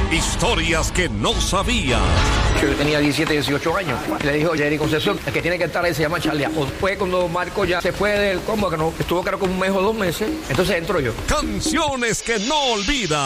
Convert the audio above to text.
Historias que no sabías. Yo tenía 17, 18 años. Le dijo Jerry Concepción, el que tiene que estar ahí se llama Charlia. Después cuando Marco ya se fue del combo, que no estuvo creo que un mes o 2 meses, entonces entro yo. Canciones que no olvidas.